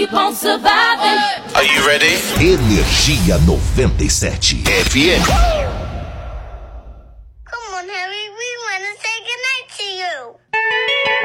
Keep on surviving. Are you ready? Energia 97 FM. Come on, Harry, we want to say goodnight to you.